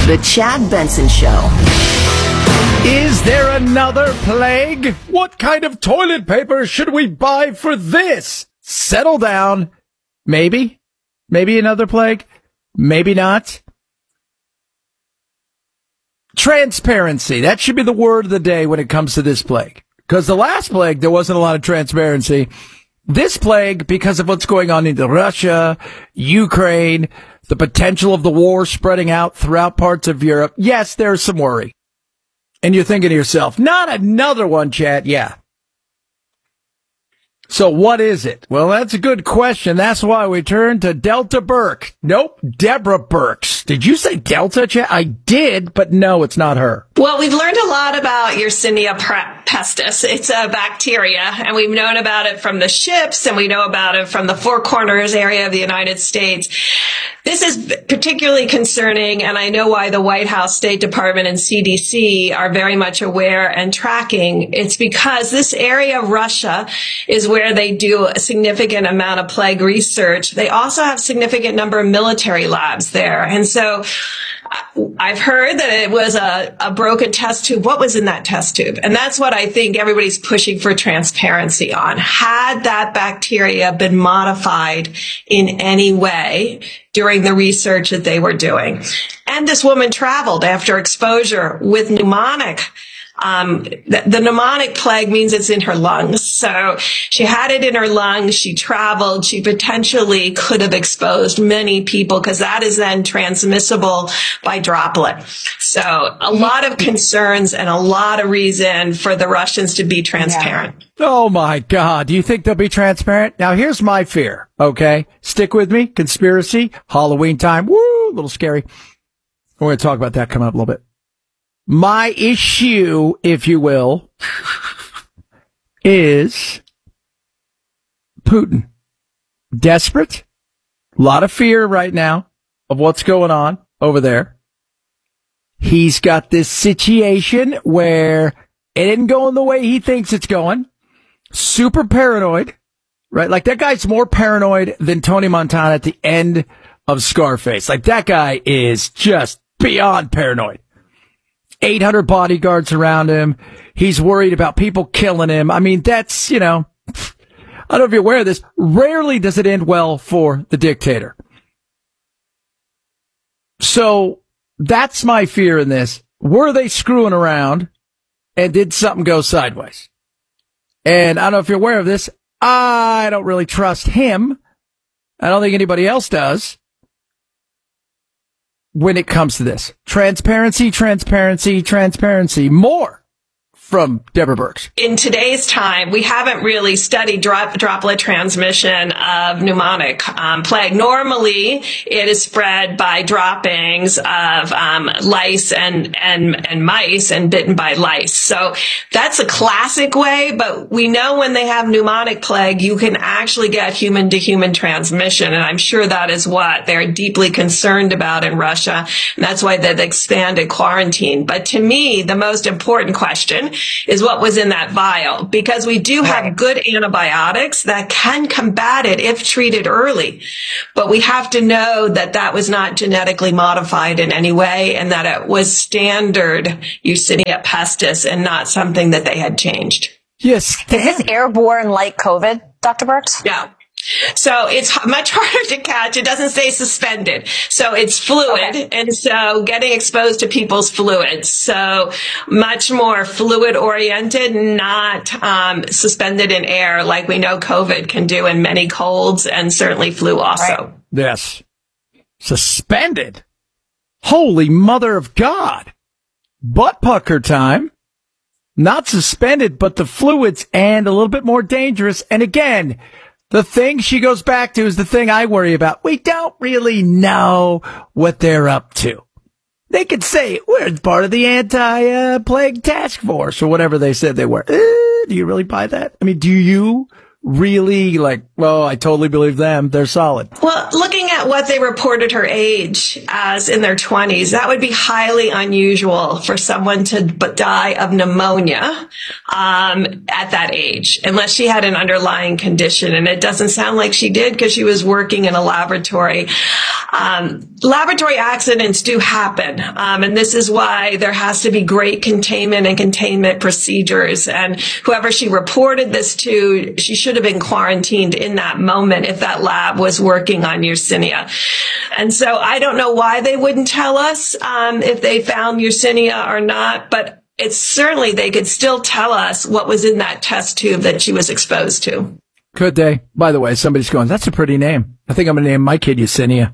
The Chad Benson Show. Is there another plague? What kind of toilet paper should we buy for this? Settle down. Maybe. Maybe another plague. Maybe not. Transparency. That should be the word of the day when it comes to this plague. Because the last plague, there wasn't a lot of transparency. This plague, because of what's going on in Russia, Ukraine, the potential of the war spreading out throughout parts of Europe, yes, there's some worry. And you're thinking to yourself, not another one, Chad. Yeah. So what is it? Well, that's a good question. That's why we turn to Delta Burke. Nope, Deborah Birx. Did you say Delta, Chad? I did, but no, it's not her. Well, we've learned a lot about Yersinia pestis. It's a bacteria, and we've known about it from the ships, and we know about it from the Four Corners area of the United States. This is particularly concerning, and I know why the White House, State Department, and CDC are very much aware and tracking. It's because this area of Russia is where they do a significant amount of plague research. They also have a significant number of military labs there. And so I've heard that it was a broken test tube. What was in that test tube? And that's what I think everybody's pushing for transparency on. Had that bacteria been modified in any way during the research that they were doing? And this woman traveled after exposure with pneumonic. The pneumonic plague means it's in her lungs. So she had it in her lungs. She traveled. She potentially could have exposed many people because that is then transmissible by droplet. So a lot of concerns and a lot of reason for the Russians to be transparent. Yeah. Oh, my God. Do you think they'll be transparent? Now, here's my fear, okay? Stick with me. Conspiracy, Halloween time. Woo, a little scary. We're going to talk about that coming up a little bit. My issue, if you will, is Putin. Desperate. A lot of fear right now of what's going on over there. He's got this situation where it isn't going the way he thinks it's going. Super paranoid, right? Like that guy's more paranoid than Tony Montana at the end of Scarface. Like that guy is just beyond paranoid. 800 bodyguards around him. He's worried about people killing him. I mean, that's, I don't know if you're aware of this. Rarely does it end well for the dictator. So that's my fear in this. Were they screwing around and did something go sideways? And I don't know if you're aware of this. I don't really trust him. I don't think anybody else does. When it comes to this. Transparency. More from Deborah Birx. In today's time, we haven't really studied droplet transmission of pneumonic plague. Normally, it is spread by droppings of lice and mice and bitten by lice. So that's a classic way, but we know when they have pneumonic plague, you can actually get human-to-human transmission, and I'm sure that is what they're deeply concerned about in Russia, and that's why they've expanded quarantine. But to me, the most important question is what was in that vial, because we do have good antibiotics that can combat it if treated early. But we have to know that that was not genetically modified in any way and that it was standard Yersinia pestis and not something that they had changed. Yes. Is this airborne like COVID, Dr. Birx? Yeah. So it's much harder to catch. It doesn't stay suspended. So it's fluid. Okay. And so getting exposed to people's fluids. So much more fluid oriented, not suspended in air like we know COVID can do in many colds and certainly flu also. Right. Yes. Suspended. Holy mother of God. Butt pucker time. Not suspended, but the fluids and a little bit more dangerous. And again, the thing she goes back to is the thing I worry about. We don't really know what they're up to. They could say, we're part of the anti-plague task force or whatever they said they were. Do you really buy that? I mean, do you really like, well, I totally believe them. They're solid. Well, looking at what they reported her age as in their 20s, that would be highly unusual for someone to die of pneumonia at that age, unless she had an underlying condition. And it doesn't sound like she did because she was working in a laboratory. Laboratory accidents do happen. And this is why there has to be great containment and containment procedures. And whoever she reported this to, she should have been quarantined in that moment if that lab was working on Yersinia. And so I don't know why they wouldn't tell us if they found Yersinia or not, but it's certainly they could still tell us what was in that test tube that she was exposed to. Could they? By the way, somebody's going, that's a pretty name. I think I'm going to name my kid Yersinia.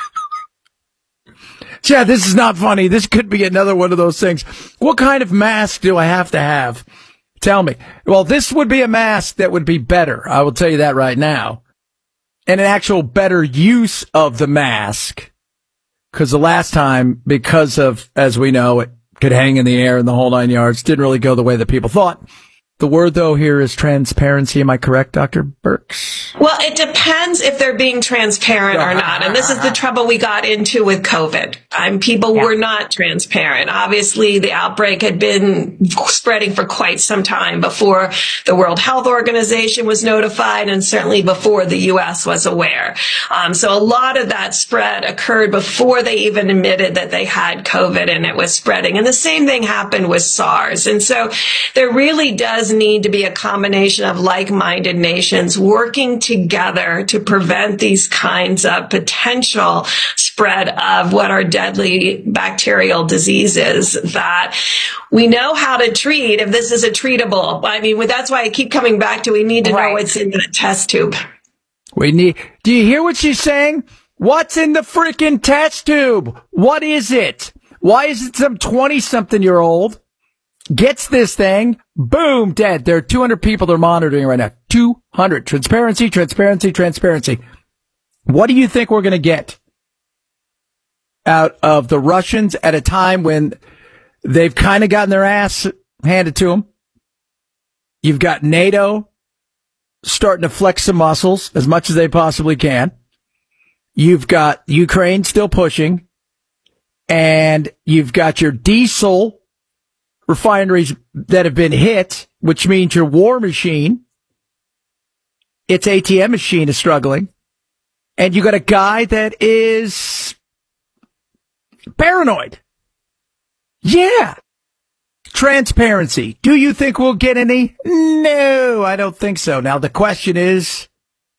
Yeah, this is not funny. This could be another one of those things. What kind of mask do I have to have? Tell me. Well, this would be a mask that would be better. I will tell you that right now. And an actual better use of the mask. Because the last time, because of, as we know, it could hang in the air and the whole 9 yards, didn't really go the way that people thought. The word, though, here is transparency. Am I correct, Dr. Birx? Well, it depends if they're being transparent or not. And this is the trouble we got into with COVID. People were not transparent. Obviously, the outbreak had been spreading for quite some time before the World Health Organization was notified and certainly before the U.S. was aware. So a lot of that spread occurred before they even admitted that they had COVID and it was spreading. And the same thing happened with SARS. And so there really does need to be a combination of like-minded nations working together to prevent these kinds of potential spread of what are deadly bacterial diseases that we know how to treat if this is a treatable. I mean, that's why I keep coming back to we need to know what's in the test tube. Do you hear what she's saying? What's in the freaking test tube? What is it? Why is it some 20-something-year-old gets this thing, boom, dead. There are 200 people they're monitoring right now. 200. Transparency, transparency, transparency. What do you think we're going to get out of the Russians at a time when they've kind of gotten their ass handed to them? You've got NATO starting to flex some muscles as much as they possibly can. You've got Ukraine still pushing. And you've got your diesel refineries that have been hit, which means your war machine, its ATM machine is struggling. And you got a guy that is paranoid. Yeah. Transparency. Do you think we'll get any? No, I don't think so. Now the question is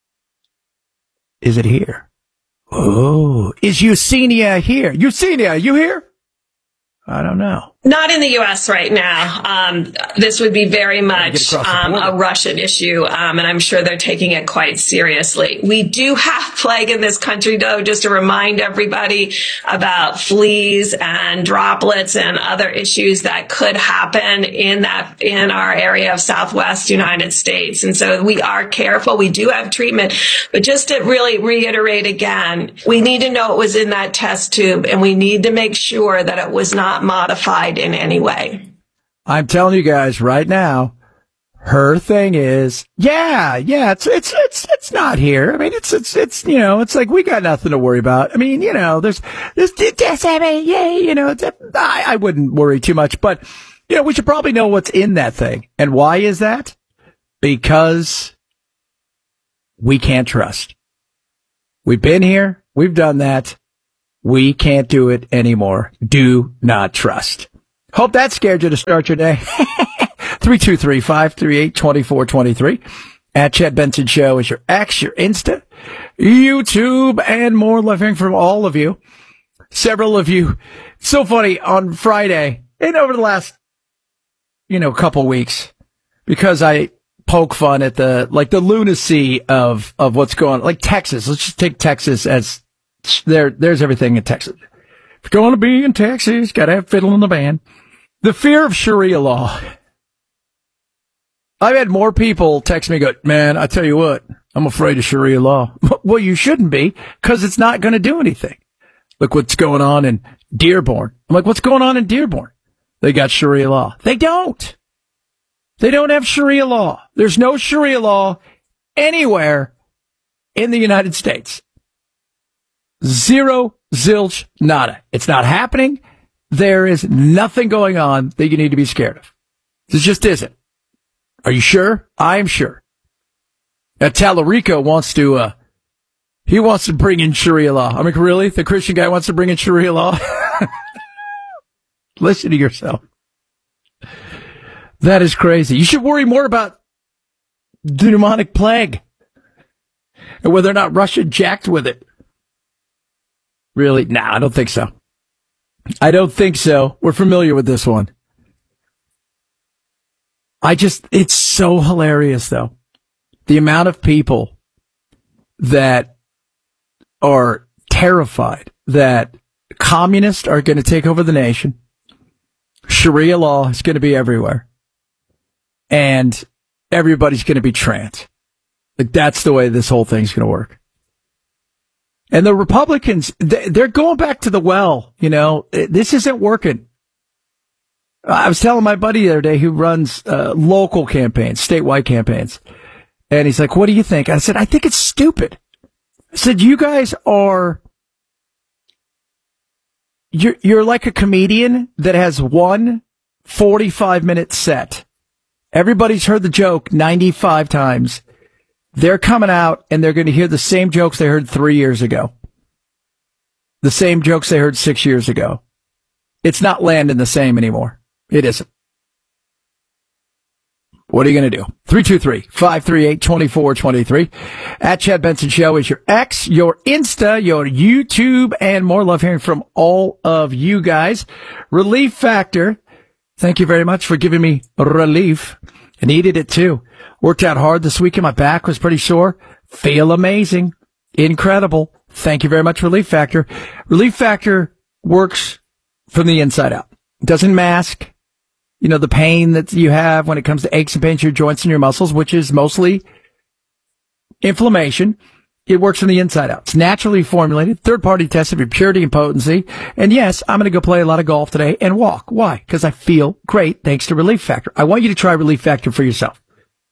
it here? Oh, is Yersinia here? Yersinia, you here? I don't know. Not in the U.S. right now. This would be very much a Russian issue, and I'm sure they're taking it quite seriously. We do have plague in this country, though, just to remind everybody about fleas and droplets and other issues that could happen in our area of Southwest United States. And so we are careful. We do have treatment, but just to really reiterate again, we need to know what was in that test tube, and we need to make sure that it was not modified in any way. I'm telling you guys right now, her thing is, it's not here. I mean, it's it's like we got nothing to worry about. I mean, there's I wouldn't worry too much, but we should probably know what's in that thing. And why is that? Because we can't trust. We've been here. We've done that. We can't do it anymore. Do not trust. Hope that scared you to start your day. 323-538-2423. At Chad Benson Show is your X, your Insta, YouTube, and more. Love hearing from all of you. Several of you. So funny, on Friday, and over the last, couple weeks, because I poke fun at the lunacy of what's going on. Like Texas. Let's just take Texas as there's everything in Texas. If you're going to be in Texas, got to have fiddle in the band. The fear of Sharia law. I've had more people text me go, man, I tell you what, I'm afraid of Sharia law. Well, you shouldn't be, because it's not going to do anything. Look what's going on in Dearborn. I'm like, what's going on in Dearborn? They got Sharia law. They don't. They don't have Sharia law. There's no Sharia law anywhere in the United States. Zero, zilch, nada. It's not happening. There is nothing going on that you need to be scared of. This just isn't. Are you sure? I am sure. Tallarico wants to bring in Sharia law. I mean, really? The Christian guy wants to bring in Sharia law? Listen to yourself. That is crazy. You should worry more about the pneumonic plague and whether or not Russia jacked with it. Really? Nah, I don't think so. I don't think so. We're familiar with this one. It's so hilarious, though. The amount of people that are terrified that communists are going to take over the nation. Sharia law is going to be everywhere. And everybody's going to be trans. Like, that's the way this whole thing's going to work. And the Republicans, they're going back to the well. You know, this isn't working. I was telling my buddy the other day who runs local campaigns, statewide campaigns. And he's like, what do you think? I said, I think it's stupid. I said, you guys are, you're like a comedian that has one 45-minute set. Everybody's heard the joke 95 times. They're coming out and they're going to hear the same jokes they heard 3 years ago. The same jokes they heard 6 years ago. It's not landing the same anymore. It isn't. What are you going to do? 323-538-2423. At Chad Benson Show is your X, your Insta, your YouTube, and more. Love hearing from all of you guys. Relief Factor. Thank you very much for giving me relief. I needed it too. Worked out hard this weekend. My back was pretty sore. Feel amazing. Incredible. Thank you very much, Relief Factor. Relief Factor works from the inside out. It doesn't mask, you know, the pain that you have when it comes to aches and pains in your joints and your muscles, which is mostly inflammation. It works from the inside out. It's naturally formulated, third-party tested for purity and potency. And yes, I'm going to go play a lot of golf today and walk. Why? Because I feel great thanks to Relief Factor. I want you to try Relief Factor for yourself.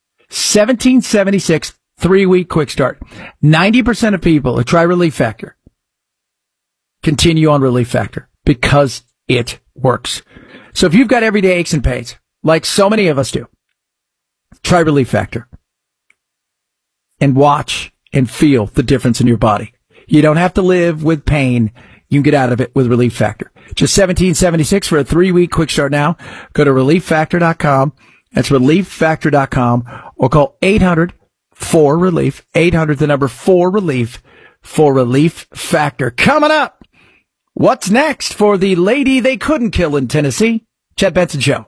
1776, 3-week quick start. 90% of people who try Relief Factor continue on Relief Factor because it works. So if you've got everyday aches and pains, like so many of us do, try Relief Factor and watch and feel the difference in your body. You don't have to live with pain. You can get out of it with Relief Factor. Just $17.76 for a 3-week quick start now. Go to ReliefFactor.com. That's ReliefFactor.com, or call 800-4RELIEF, 800, the number 4RELIEF, for Relief Factor. Coming up, what's next for the lady they couldn't kill in Tennessee? Chad Benson Show.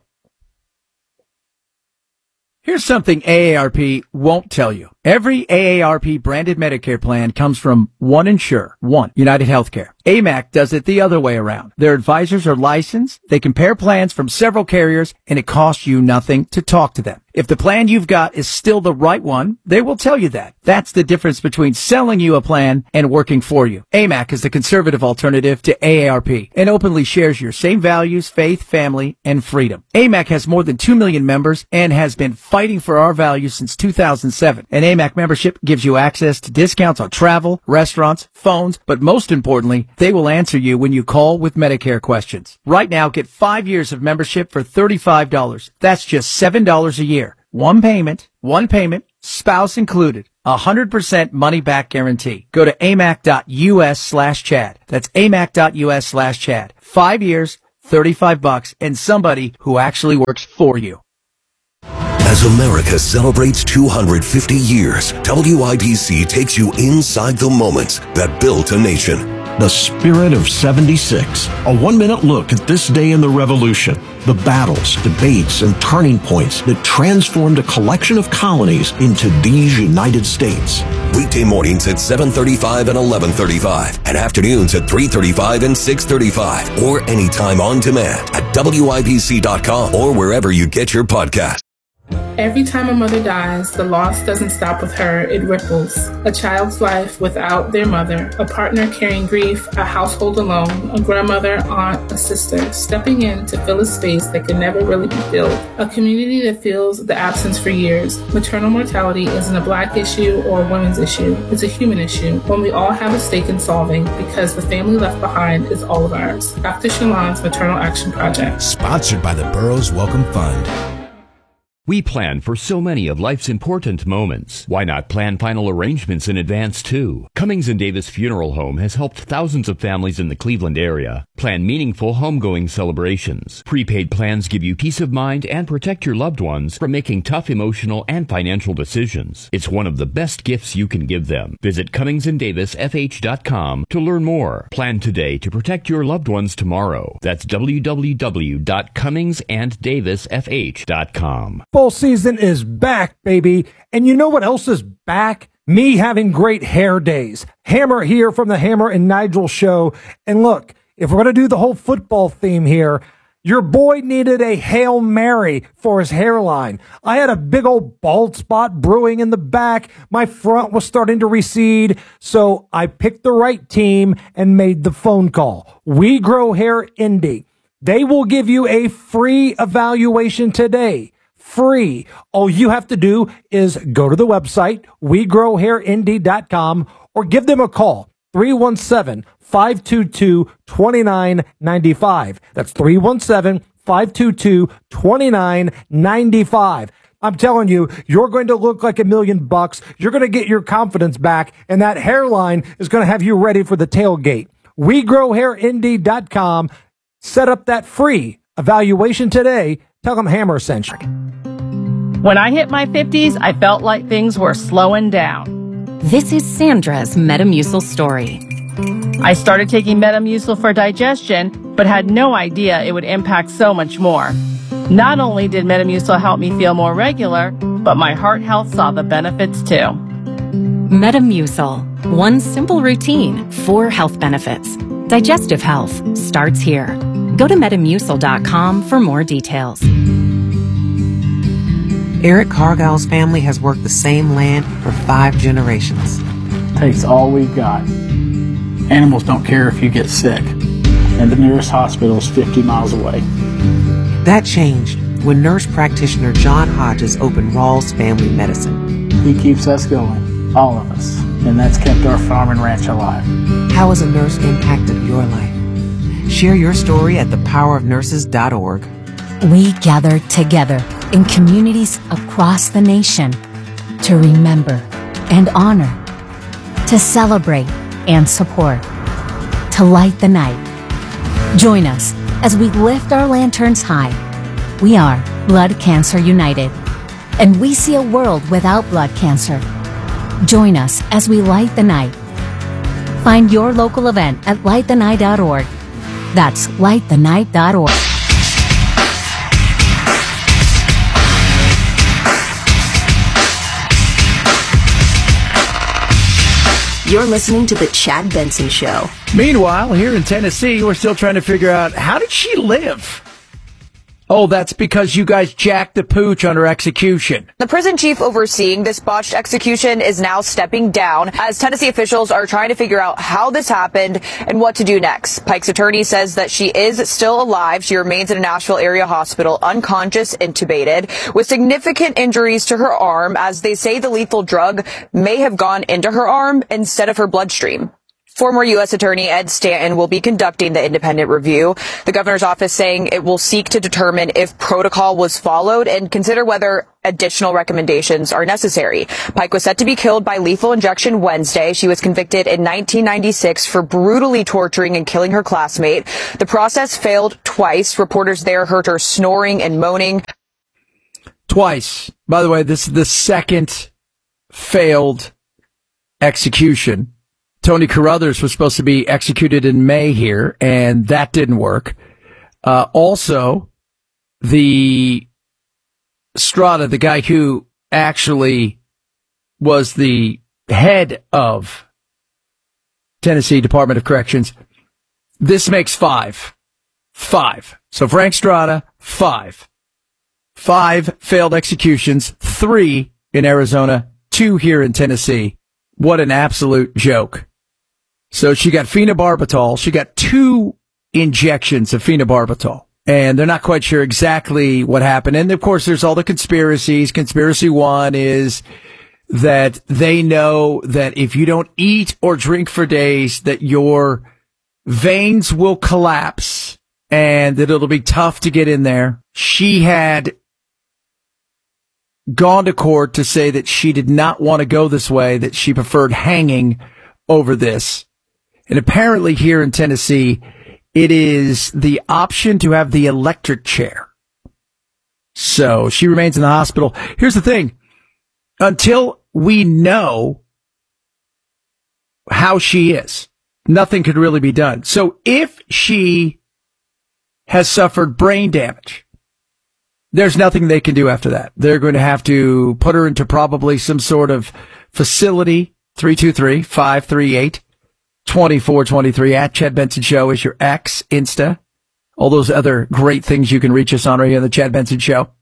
Here's something AARP won't tell you. Every AARP branded Medicare plan comes from one insurer, one, United Healthcare. AMAC does it the other way around. Their advisors are licensed, they compare plans from several carriers, and it costs you nothing to talk to them. If the plan you've got is still the right one, they will tell you that. That's the difference between selling you a plan and working for you. AMAC is the conservative alternative to AARP and openly shares your same values, faith, family, and freedom. AMAC has more than 2 million members and has been fighting for our values since 2007. An AMAC membership gives you access to discounts on travel, restaurants, phones, but most importantly, they will answer you when you call with Medicare questions. Right now, get 5 years of membership for $35. That's just $7 a year. One payment, spouse included. 100% money back guarantee. Go to amac.us/Chad. That's amac.us/Chad. 5 years, $35, and somebody who actually works for you. As America celebrates 250 years, WIBC takes you inside the moments that built a nation. The Spirit of 76. A 1-minute look at this day in the Revolution. The battles, debates, and turning points that transformed a collection of colonies into these United States. Weekday mornings at 7:35 and 11:35, and afternoons at 3:35 and 6:35, or anytime on demand at WIBC.com or wherever you get your podcast. Every time a mother dies, the loss doesn't stop with her, it ripples. A child's life without their mother, a partner carrying grief, a household alone, a grandmother, aunt, a sister, stepping in to fill a space that can never really be filled. A community that feels the absence for years. Maternal mortality isn't a Black issue or a women's issue. It's a human issue, one we all have a stake in solving because the family left behind is all of ours. Dr. Shalon's Maternal Action Project. Sponsored by the Burroughs Welcome Fund. We plan for so many of life's important moments. Why not plan final arrangements in advance, too? Cummings & Davis Funeral Home has helped thousands of families in the Cleveland area plan meaningful homegoing celebrations. Prepaid plans give you peace of mind and protect your loved ones from making tough emotional and financial decisions. It's one of the best gifts you can give them. Visit CummingsandDavisFH.com to learn more. Plan today to protect your loved ones tomorrow. That's www.CummingsandDavisFH.com. Full season is back, baby. And you know what else is back? Me having great hair days. Hammer here from the Hammer and Nigel show. And look, if we're going to do the whole football theme here, your boy needed a Hail Mary for his hairline. I had a big old bald spot brewing in the back. My front was starting to recede. So I picked the right team and made the phone call. We Grow Hair Indy. They will give you a free evaluation today. Free. All you have to do is go to the website, wegrowhairindy.com, or give them a call, 317-522-2995. That's 317-522-2995. I'm telling you, you're going to look like $1 million. You're going to get your confidence back, and that hairline is going to have you ready for the tailgate. wegrowhairindy.com. Set up that free evaluation today. Tell them Hammer sent you. When I hit my 50s, I felt like things were slowing down. This is Sandra's Metamucil story. I started taking Metamucil for digestion, but had no idea it would impact so much more. Not only did Metamucil help me feel more regular, but my heart health saw the benefits too. Metamucil. One simple routine, 4 health benefits. Digestive health starts here. Go to Metamucil.com for more details. Eric Cargill's family has worked the same land for 5 generations. Takes all we've got. Animals don't care if you get sick, and the nearest hospital is 50 miles away. That changed when nurse practitioner John Hodges opened Rawls Family Medicine. He keeps us going, all of us, and that's kept our farm and ranch alive. How has a nurse impacted your life? Share your story at thepowerofnurses.org. We gather together in communities across the nation to remember and honor, to celebrate and support, to light the night. Join us as we lift our lanterns high. We are Blood Cancer United, and we see a world without blood cancer. Join us as we light the night. Find your local event at lightthenight.org. That's lightthenight.org. You're listening to The Chad Benson Show. Meanwhile, here in Tennessee, we're still trying to figure out, how did she live? Oh, that's because you guys jacked the pooch on her execution. The prison chief overseeing this botched execution is now stepping down as Tennessee officials are trying to figure out how this happened and what to do next. Pike's attorney says that she is still alive. She remains in a Nashville area hospital, unconscious, intubated, with significant injuries to her arm, as they say the lethal drug may have gone into her arm instead of her bloodstream. Former U.S. Attorney Ed Stanton will be conducting the independent review. The governor's office saying it will seek to determine if protocol was followed and consider whether additional recommendations are necessary. Pike was set to be killed by lethal injection Wednesday. She was convicted in 1996 for brutally torturing and killing her classmate. The process failed twice. Reporters there heard her snoring and moaning. Twice. By the way, this is the second failed execution. Tony Carruthers was supposed to be executed in May here, and that didn't work. Also, the Strada, the guy who actually was the head of Tennessee Department of Corrections, this makes 5. 5. So Frank Strada, 5. 5 failed executions, 3 in Arizona, 2 here in Tennessee. What an absolute joke. So she got phenobarbital. She got 2 injections of phenobarbital. And they're not quite sure exactly what happened. And, of course, there's all the conspiracies. Conspiracy 1 is that they know that if you don't eat or drink for days, that your veins will collapse and that it'll be tough to get in there. She had gone to court to say that she did not want to go this way, that she preferred hanging over this. And apparently here in Tennessee, it is the option to have the electric chair. So she remains in the hospital. Here's the thing. Until we know how she is, nothing could really be done. So if she has suffered brain damage, there's nothing they can do after that. They're going to have to put her into probably some sort of facility. 323-538-2423 at Chad Benson Show is your X, Insta. All those other great things you can reach us on right here on the Chad Benson Show.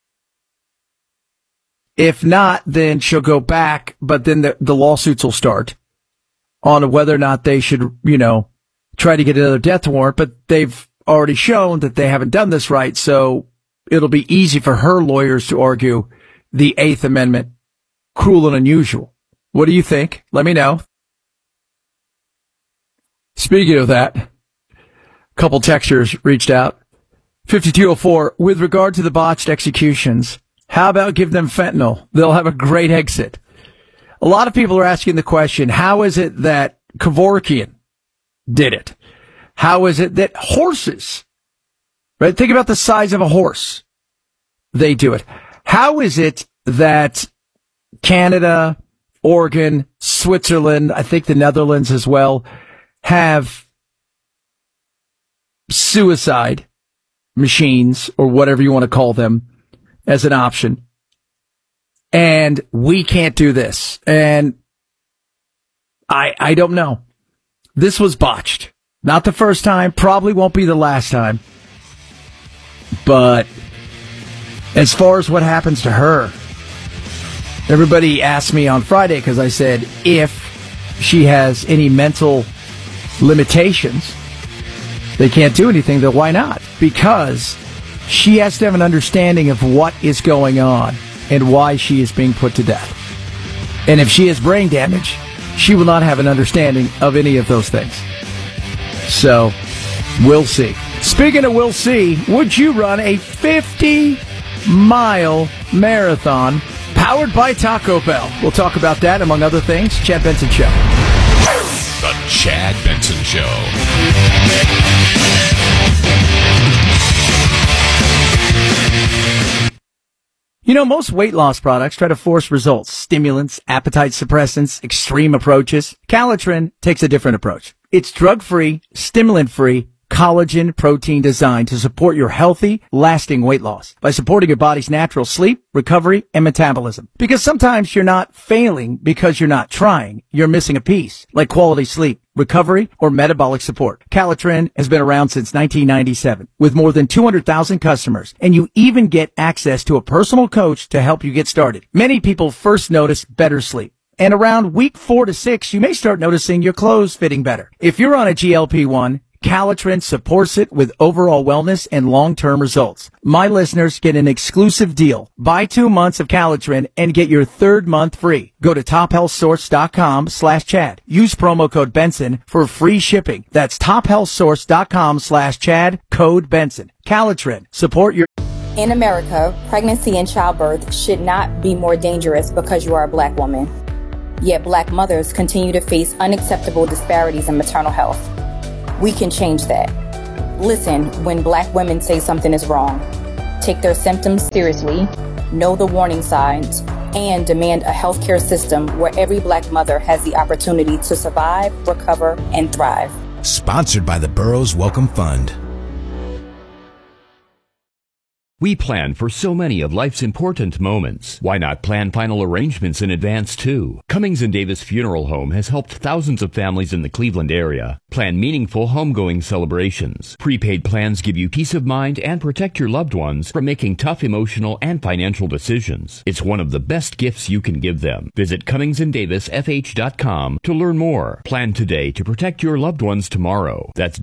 If not, then she'll go back, but then the lawsuits will start on whether or not they should, try to get another death warrant, but they've already shown that they haven't done this right, so it'll be easy for her lawyers to argue the 8th Amendment, cruel and unusual. What do you think? Let me know. Speaking of that, a couple textures reached out. 5204, with regard to the botched executions, how about give them fentanyl? They'll have a great exit. A lot of people are asking the question, how is it that Kevorkian did it? How is it that horses, right? Think about the size of a horse. They do it. How is it that Canada, Oregon, Switzerland, I think the Netherlands as well, have suicide machines, or whatever you want to call them, as an option, and we can't do this? And I don't know. This was botched. Not the first time, probably won't be the last time. But as far as what happens to her, everybody asked me on Friday, because I said, if she has any mental limitations, they can't do anything, then why not? Because she has to have an understanding of what is going on and why she is being put to death. And if she has brain damage, she will not have an understanding of any of those things. So, we'll see. Speaking of we'll see, would you run a 50-mile marathon powered by Taco Bell? We'll talk about that, among other things. Chad Benson Show. The Chad Benson Show. Most weight loss products try to force results. Stimulants, appetite suppressants, extreme approaches. Calitrin takes a different approach. It's drug-free, stimulant-free, collagen protein designed to support your healthy, lasting weight loss by supporting your body's natural sleep, recovery, and metabolism. Because sometimes you're not failing because you're not trying. You're missing a piece, like quality sleep, recovery, or metabolic support. Calitrin has been around since 1997 with more than 200,000 customers, and you even get access to a personal coach to help you get started. Many people first notice better sleep, and around week 4 to 6, you may start noticing your clothes fitting better. If you're on a GLP-1, Calitrin supports it with overall wellness and long-term results. My listeners get an exclusive deal. Buy 2 months of Calitrin and get your 3rd month free. Go to tophealthsource.com/Chad. Use promo code Benson for free shipping. That's tophealthsource.com/Chad, code Benson. Calitrin, support your... In America, pregnancy and childbirth should not be more dangerous because you are a black woman. Yet black mothers continue to face unacceptable disparities in maternal health. We can change that. Listen when black women say something is wrong. Take their symptoms seriously, know the warning signs, and demand a healthcare system where every black mother has the opportunity to survive, recover, and thrive. Sponsored by the Burroughs Wellcome Fund. We plan for so many of life's important moments. Why not plan final arrangements in advance, too? Cummings & Davis Funeral Home has helped thousands of families in the Cleveland area plan meaningful homegoing celebrations. Prepaid plans give you peace of mind and protect your loved ones from making tough emotional and financial decisions. It's one of the best gifts you can give them. Visit CummingsandDavisFH.com to learn more. Plan today to protect your loved ones tomorrow. That's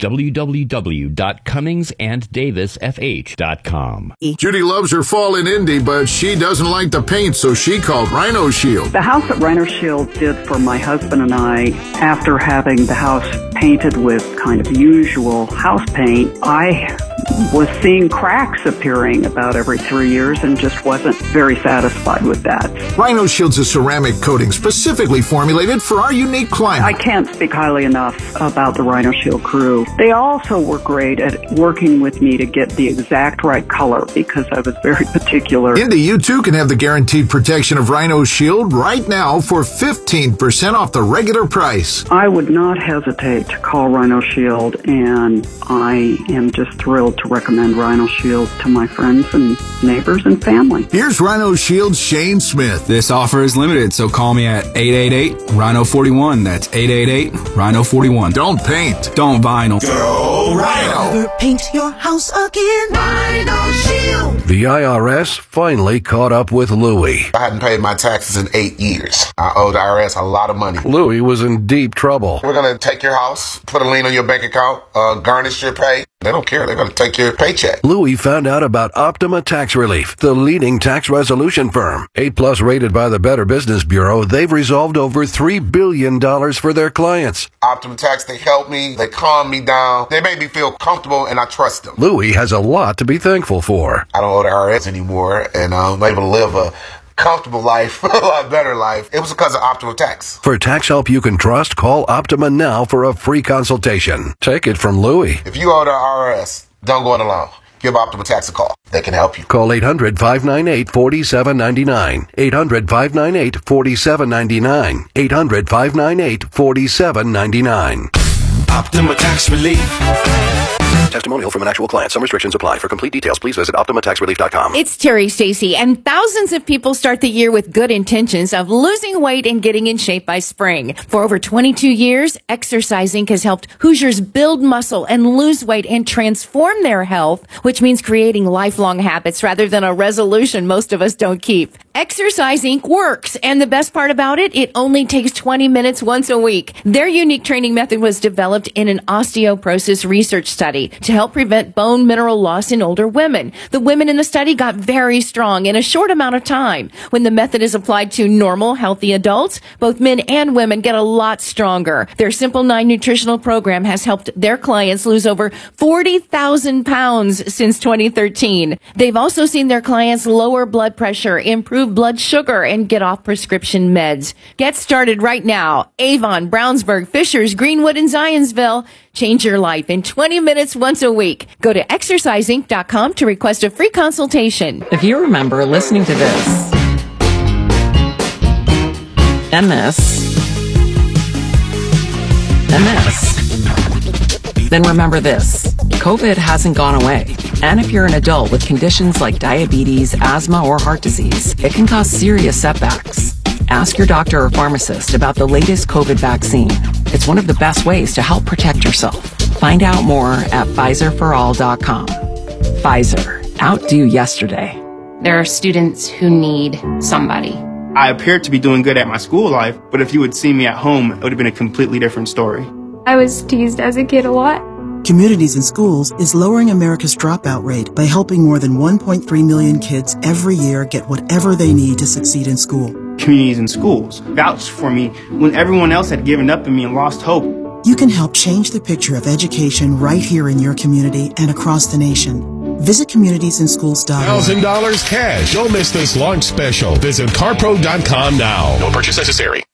www.CummingsandDavisFH.com. Judy loves her fall in Indy, but she doesn't like the paint, so she called Rhino Shield. The house that Rhino Shield did for my husband and I, after having the house painted with kind of usual house paint, I was seeing cracks appearing about every 3 years and just wasn't very satisfied with that. Rhino Shield's a ceramic coating specifically formulated for our unique climate. I can't speak highly enough about the Rhino Shield crew. They also were great at working with me to get the exact right color because I was very particular. Indy, you too can have the guaranteed protection of Rhino Shield right now for 15% off the regular price. I would not hesitate to call Rhino Shield, and I am just thrilled to recommend Rhino Shield to my friends and neighbors and family. Here's Rhino Shield's Shane Smith. This offer is limited, so call me at 888-RHINO-41. That's 888-RHINO-41. Don't paint. Don't vinyl. Go Rhino. Never paint your house again. Rhino Shield. The IRS finally caught up with Louie. I hadn't paid my taxes in 8 years. I owe the IRS a lot of money. Louie was in deep trouble. We're going to take your house, put a lien on your bank account, garnish your pay. They don't care. They're going to take your paycheck. Louie found out about Optima Tax Relief, the leading tax resolution firm. 8+ rated by the Better Business Bureau, they've resolved over $3 billion for their clients. Optima Tax, they help me. They calm me down. They make me feel comfortable, and I trust them. Louie has a lot to be thankful for. I don't owe the IRS anymore, and I'm able to live a comfortable life, a lot better life. It was because of Optima Tax. For tax help you can trust, call Optima now for a free consultation. Take it from Louie. If you owe the IRS, don't go it alone. Give Optima Tax a call. They can help you. Call 800-598-4799. 800-598-4799. 800-598-4799. Optima Tax Relief. Testimonial from an actual client. Some restrictions apply. For complete details, please visit OptimaTaxRelief.com. It's Terry Stacy, and thousands of people start the year with good intentions of losing weight and getting in shape by spring. For over 22 years, Exercise Inc. has helped Hoosiers build muscle and lose weight and transform their health, which means creating lifelong habits rather than a resolution most of us don't keep. Exercise Inc. works, and the best part about it, it only takes 20 minutes once a week. Their unique training method was developed in an osteoporosis research study to help prevent bone mineral loss in older women. The women in the study got very strong in a short amount of time. When the method is applied to normal, healthy adults, both men and women get a lot stronger. Their Simple 9 nutritional program has helped their clients lose over 40,000 pounds since 2013. They've also seen their clients lower blood pressure, improve blood sugar, and get off prescription meds. Get started right now. Avon, Brownsburg, Fishers, Greenwood, and Zionsville. Change your life in 20 minutes once a week. Go to exerciseinc.com to request a free consultation. If you remember listening to this, MS, then remember this. COVID hasn't gone away. And if you're an adult with conditions like diabetes, asthma, or heart disease, it can cause serious setbacks. Ask your doctor or pharmacist about the latest COVID vaccine. It's one of the best ways to help protect yourself. Find out more at PfizerForAll.com. Pfizer. Outdo yesterday. There are students who need somebody. I appeared to be doing good at my school life, but if you had seen me at home, it would have been a completely different story. I was teased as a kid a lot. Communities in Schools is lowering America's dropout rate by helping more than 1.3 million kids every year get whatever they need to succeed in school. Communities in Schools vouched for me when everyone else had given up on me and lost hope. You can help change the picture of education right here in your community and across the nation. Visit communitiesandschools.org. $1,000 cash. Don't miss this launch special. Visit carpro.com now. No purchase necessary.